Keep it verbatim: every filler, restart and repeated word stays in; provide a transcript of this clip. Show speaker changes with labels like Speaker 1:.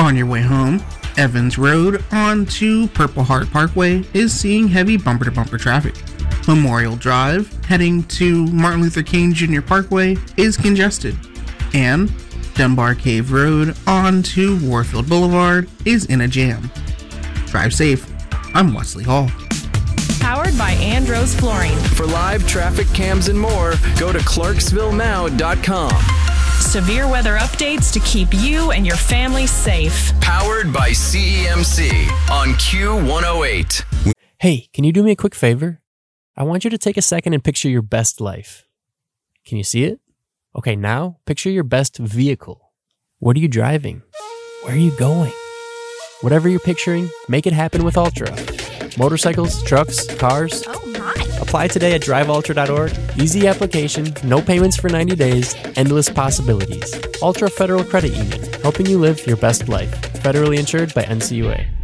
Speaker 1: On your way home, Evans Road onto Purple Heart Parkway is seeing heavy bumper-to-bumper traffic. Memorial Drive, heading to Martin Luther King Junior Parkway, is congested. And Dunbar Cave Road onto Warfield Boulevard is in a jam. Drive safe. I'm Wesley Hall.
Speaker 2: Powered by Andros Flooring.
Speaker 3: For live traffic cams and more, go to clarksville now dot com.
Speaker 2: Severe weather updates to keep you and your family safe.
Speaker 3: Powered by C E M C on Q one oh eight.
Speaker 4: Hey, can you do me a quick favor? I want you to take a second and picture your best life. Can you see it? Okay, now picture your best vehicle. What are you driving? Where are you going? Whatever you're picturing, make it happen with Ultra. Motorcycles, trucks, cars.
Speaker 5: Oh my!
Speaker 4: Apply today at drive ultra dot org. Easy application, no payments for ninety days, endless possibilities. Ultra Federal Credit Union, helping you live your best life. Federally insured by N C U A.